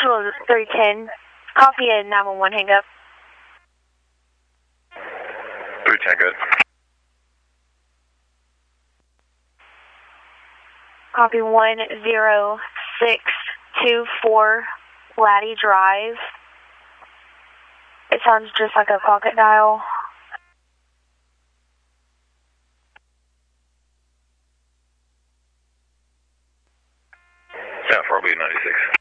Hello, 310. Copy a 911 hang up. 310, good. Copy 10624 Laddie Drive. It sounds just like a pocket dial. Yeah, 4B96.